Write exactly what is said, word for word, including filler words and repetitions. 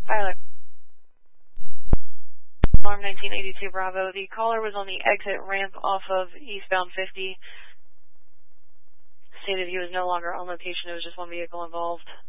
Pilot. Alarm nineteen eighty-two Bravo. The caller was on the exit ramp off of eastbound fifty. Stated he was no longer on location. It was just one vehicle involved.